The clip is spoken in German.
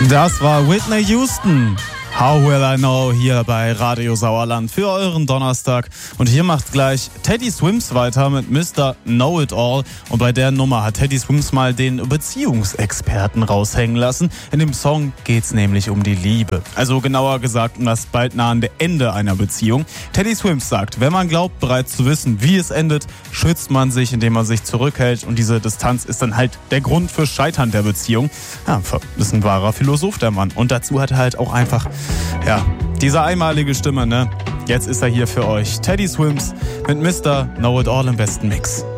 Das war Whitney Houston. How Will I Know hier bei Radio Sauerland für euren Donnerstag. Und hier macht gleich Teddy Swims weiter mit Mr. Know It All. Und bei der Nummer hat Teddy Swims mal den Beziehungsexperten raushängen lassen. In dem Song geht's nämlich um die Liebe. Also genauer gesagt um das bald nahende Ende einer Beziehung. Teddy Swims sagt, wenn man glaubt bereits zu wissen, wie es endet, schützt man sich, indem man sich zurückhält. Und diese Distanz ist dann halt der Grund für Scheitern der Beziehung. Ja, ist ein wahrer Philosoph, der Mann. Und dazu hat er halt auch einfach diese einmalige Stimme, ne? Jetzt ist er hier für euch. Teddy Swims mit Mr. Know It All im besten Mix.